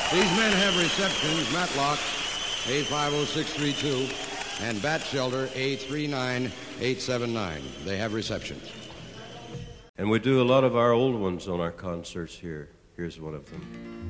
These men have receptions, Matlock A50632 and Bat Shelter A39879. They have receptions. And we do a lot of our old ones on our concerts here. Here's one of them.